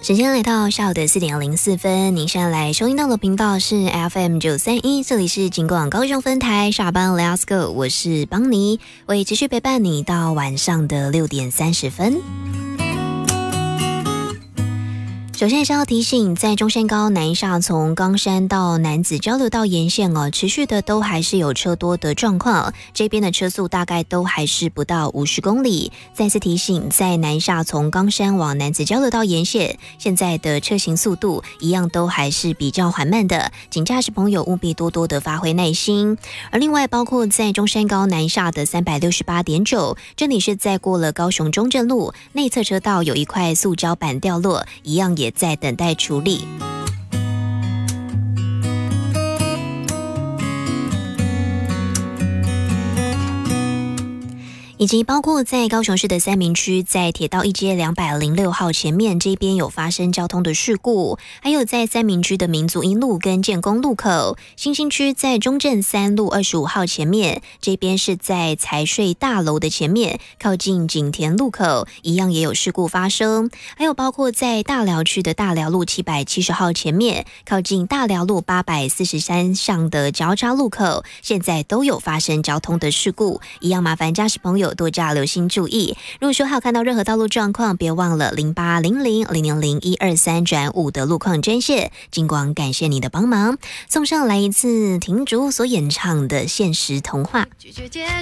时间来到下午的4:04，您现在来收听到的频道是 FM931，这里是警广高雄分台下班 Let's Go， 我是邦尼，我也持续陪伴你到晚上的6:30。首先是要提醒，在中山高南下从冈山到楠梓交流道沿线持续的都还是有车多的状况，这边的车速大概都还是不到50公里。再次提醒，在南下从冈山往楠梓交流道沿线，现在的车行速度一样都还是比较缓慢的，请驾驶朋友务必多多的发挥耐心。而另外包括在中山高南下的368.9，这里是在过了高雄中正路内侧车道有一块塑胶板掉落，一样也在等待处理。以及包括在高雄市的三民区，在铁道一街206号前面这边有发生交通的事故，还有在三民区的民族一路跟建工路口，新兴区在中正3路25号前面，这边是在财税大楼的前面，靠近景田路口，一样也有事故发生。还有包括在大寮区的大寮路770号前面，靠近大寮路843上的交叉路口，现在都有发生交通的事故，一样麻烦驾驶朋友多加留心注意。如果说还有看到任何道路状况，别忘了0800000123-5的路况专线。尽管感谢你的帮忙，送上来一次亭竹所演唱的《现实童话》。